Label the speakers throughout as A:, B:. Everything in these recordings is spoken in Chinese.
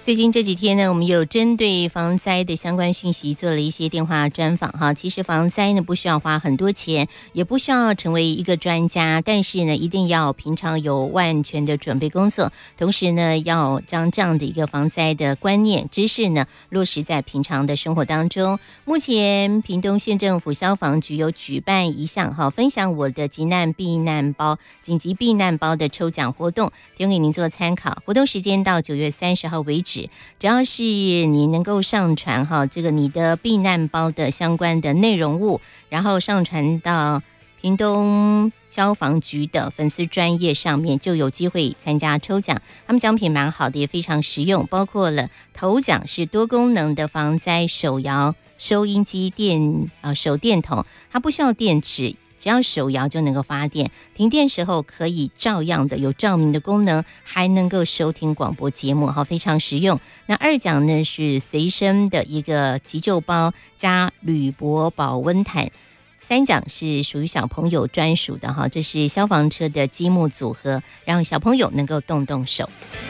A: 最近这几天呢，我们有针对防灾的相关讯息做了一些电话专访哈。其实防灾呢不需要花很多钱，也不需要成为一个专家，但是呢一定要平常有万全的准备工作，同时呢要将这样的一个防灾的观念知识呢落实在平常的生活当中。目前屏东县政府消防局有举办一项分享我的急难避难包紧急避难包的抽奖活动，提供给您做参考。活动时间到9月30号为止，只要是你能够上传这个你的避难包的相关的内容物，然后上传到屏东消防局的粉丝专页上面，就有机会参加抽奖。他们奖品蛮好的，也非常实用，包括了头奖是多功能的防灾手摇收音机手电筒，它不需要电池，只要手摇就能够发电，停电时候可以照样的有照明的功能，还能够收听广播节目，非常实用。那二奖呢是随身的一个急救包加铝箔保温毯，三奖是属于小朋友专属的这是消防车的积木组合，让小朋友能够动动手。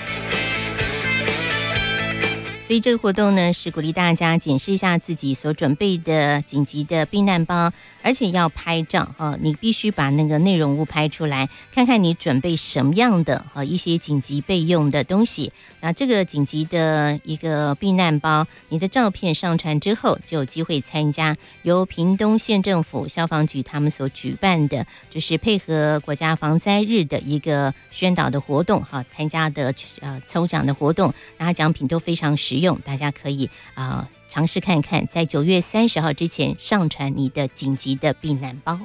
A: 所以这个活动呢是鼓励大家检视一下自己所准备的紧急的避难包，而且要拍照你必须把那个内容物拍出来，看看你准备什么样的一些紧急备用的东西。那这个紧急的一个避难包，你的照片上传之后就有机会参加由屏东县政府消防局他们所举办的，就是配合国家防灾日的一个宣导的活动参加的抽奖的活动，那奖品都非常实用，大家可以尝试看看，在9月30号之前上传你的紧急的避难包。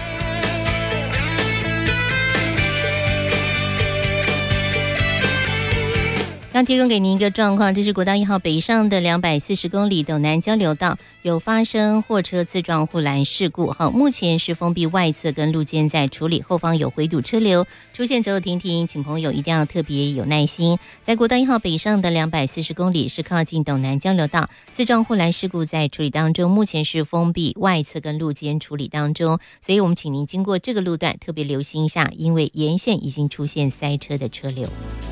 A: 刚提供给您一个状况，这是国道1号北上的240公里斗南交流道有发生货车自撞护栏事故，目前是封闭外侧跟路肩在处理，后方有回堵车流，出现走走停停，请朋友一定要特别有耐心。在国道1号北上的240公里是靠近斗南交流道自撞护栏事故在处理当中，目前是封闭外侧跟路肩处理当中，所以我们请您经过这个路段特别留心一下，因为沿线已经出现塞车的车流。